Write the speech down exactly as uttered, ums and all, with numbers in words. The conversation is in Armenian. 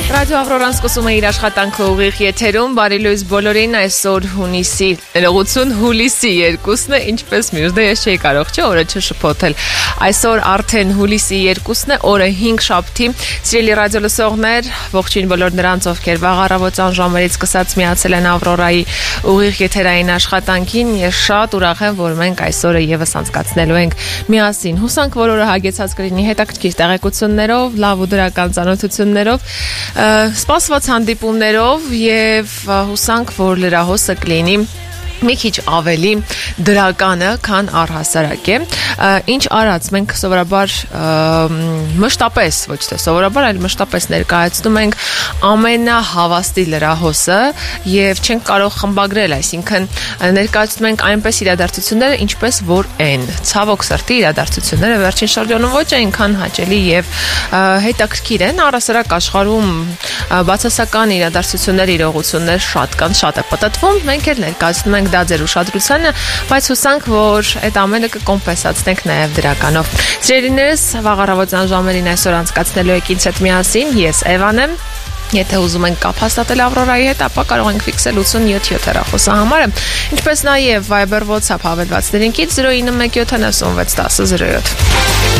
Ռադիո Ավրորան սկսում է իր աշխատանքը ուղիղ եթերում, բարի լույս բոլորին, այսօր հունիսի, ներողություն, հուլիսի երկուսն է, ինչպես մյուս, դե ես չէի կարող չէ օրը չշփոթել, այսօր արդեն հուլիսի երկուսն է, օրը հինգ շաբթի, սիրելի ռադիո լսողներ, ողջույն բոլոր նրանց, ովքեր վաղ առավոտյան ժամերից սկսած միացել են Ավրորայի ուղիղ եթերային աշխատանքին, ես շատ ուրախ եմ, որ մենք այսօրը եւս անցկացնելու ենք միասին, հուսանք, որ օրը հագեցած կլինի հետաքրքիր տեղեկություններով, լավ ու դրական ծանոթություններով, սպասված հանդիպումներով եւ հուսանք, որ լրահոսը կլինի մի քիչ ավելի դրականը, քան առհասարակ է։ Ինչ արած, մենք սովորաբար մշտապես, ոչ թե սովորաբար, այլ մշտապես ներկայացնում ենք ամենահավաստի լրահոսը եւ չենք կարող խմբագրել, այսինքն ներկայացնում ենք այնպես իրադարձությունները, ինչպես որ են։ Ցավոք սրտի իրադարձությունները վերջին շրջանում ոչ այնքան հաճելի եւ հետաքրքիր են, առհասարակ աշխարհում բացասական իրադարձություններ, իրողություններ շատ կան, շատ է պատտվում, մենք էլ ներկայացնում ենք դա ձեր ուշադրությանը, բայց հուսանք, որ այդ ամենը կկոմպենսացնենք նաև դրականով։ Սիրելիներս, վաղ առավոտյան ժամերին այսօր անցկացնելու եք ինձ հետ միասին, ես Էվան եմ։ Եթե ուզում ենք կապ հաստատել Ավրորայի հետ, ապա կարող ենք ֆիքսել ութսունյոթ յոթ հեռախոսահամարը, ինչպես նաև Viber WhatsApp հավելվածներին զրո ինը մեկ յոթ նվսունվեց տասը զրո յոթ։